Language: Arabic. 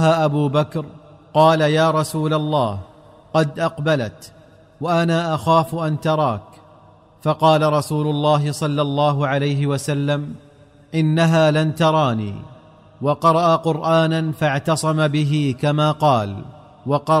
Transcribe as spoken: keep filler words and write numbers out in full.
أبو بكر قال: يا رسول الله، قد أقبلت وأنا أخاف أن تراك. فقال رسول الله صلى الله عليه وسلم: إنها لن تراني. وقرأ قرآنا فاعتصم به كما قال، وقرأ